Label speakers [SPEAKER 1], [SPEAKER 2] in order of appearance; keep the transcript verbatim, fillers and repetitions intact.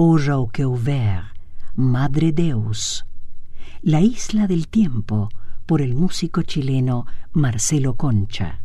[SPEAKER 1] Ora o que houver, Madre Deus. La isla del tiempo, por el músico chileno Marcelo Concha.